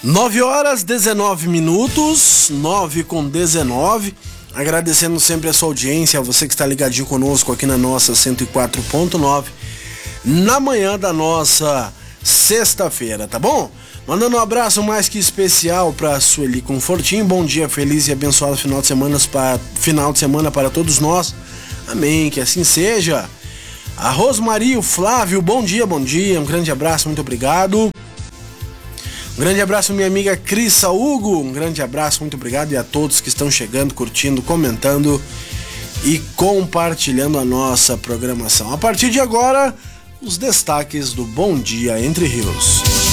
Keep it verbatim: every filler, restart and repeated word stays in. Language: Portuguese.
nove horas, dezenove minutos, nove com dezenove. Agradecendo sempre a sua audiência, você que está ligadinho conosco aqui na nossa cento e quatro ponto nove, na manhã da nossa sexta-feira, tá bom? Mandando um abraço mais que especial para Sueli Confortinho. Bom dia, feliz e abençoado final de semana para, final de semana para todos nós. Amém, que assim seja. A Rosmaria, o Flávio, bom dia, bom dia. Um grande abraço, muito obrigado. Um grande abraço, minha amiga Crissa Hugo. Um grande abraço, muito obrigado. E a todos que estão chegando, curtindo, comentando e compartilhando a nossa programação. A partir de agora, os destaques do Bom Dia Entre Rios.